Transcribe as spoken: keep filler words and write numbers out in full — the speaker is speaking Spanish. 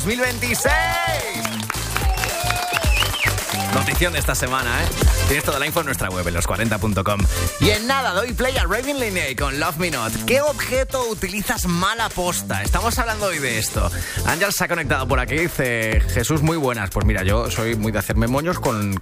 dos mil veintiséis. Notición de esta semana, ¿eh? Tienes toda la info en nuestra web, en los cuarenta punto com. Y en nada, doy play a Raving Linney con Love Me Not. ¿Qué objeto utilizas mal aposta? Estamos hablando hoy de esto. Ángel se ha conectado por aquí, dice: Jesús, muy buenas. Pues mira, yo soy muy de hacerme moños con,